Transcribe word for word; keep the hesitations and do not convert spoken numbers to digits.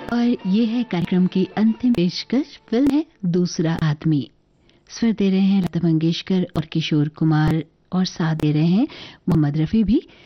और ये है कार्यक्रम की अंतिम पेशकश, फिल्म है दूसरा आदमी। स्वर दे रहे हैं लता मंगेशकर और किशोर कुमार, और साथ दे रहे हैं मोहम्मद रफी भी।